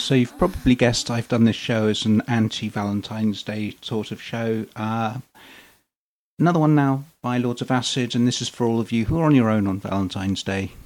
So you've probably guessed I've done this show as an anti-Valentine's Day sort of show. Another one now by Lords of Acid, and this is for all of you who are on your own on Valentine's Day.